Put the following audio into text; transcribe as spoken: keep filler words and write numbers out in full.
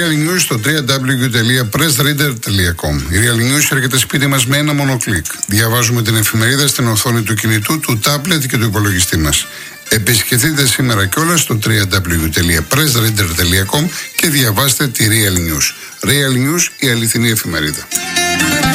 Real News στο double-u double-u double-u τελεία press reader τελεία com. Η Real News έρχεται σπίτι μας με ένα μόνο κλικ. Διαβάζουμε την εφημερίδα στην οθόνη του κινητού, του τάμπλετ και του υπολογιστή μας. Επισκεφτείτε σήμερα κιόλας στο double-u double-u double-u τελεία press reader τελεία com και διαβάστε τη Real News. Real News, η αληθινή εφημερίδα.